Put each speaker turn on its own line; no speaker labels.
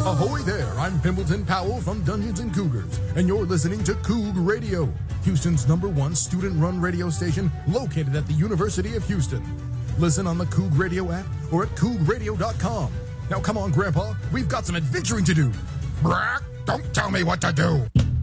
Ahoy there, I'm Pimbleton Powell from Dungeons & Cougars, and you're listening to Coug Radio, Houston's #1 student-run radio station located at the University of Houston. Listen on the Coug Radio app or at cougradio.com. Now come on, Grandpa, we've got some adventuring to do.
Brock, don't tell me what to do.